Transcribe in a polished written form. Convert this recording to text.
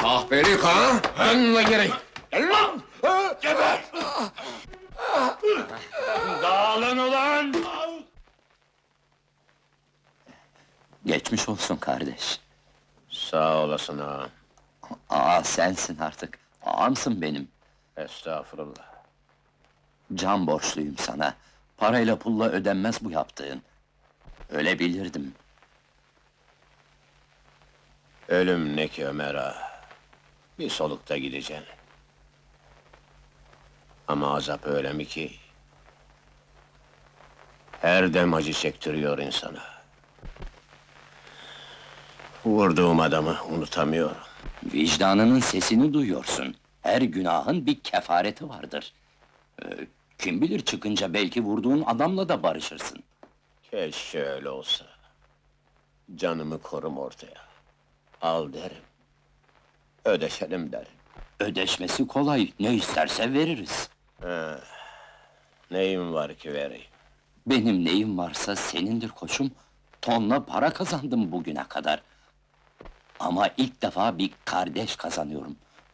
Kahpelik ha? Dön lan geri! Gel lan! Geber! Dağılın ulan! Geçmiş olsun kardeş. Sağ olasın ağam. Aa, sensin artık. Ağamsın benim. Estağfurullah. Can borçluyum sana. Parayla pulla ödenmez bu yaptığın. Öyle bilirdim. Ölüm ne ki Ömer ağa? Bir solukta gideceksin. Ama azap öyle mi ki? Her dem acı çektiriyor insana. Vurduğum adamı unutamıyorum. Vicdanının sesini duyuyorsun. Her günahın bir kefareti vardır. Kim bilir çıkınca belki vurduğun adamla da barışırsın. Keşke öyle olsa. Canımı korum ortaya. Al derim. Ödeşelim derim. Ödeşmesi kolay, ne isterse veririz. Neyim var ki vereyim? Benim neyim varsa senindir koçum. Tonla para kazandım bugüne kadar. Ama ilk defa bir kardeş kazanıyorum.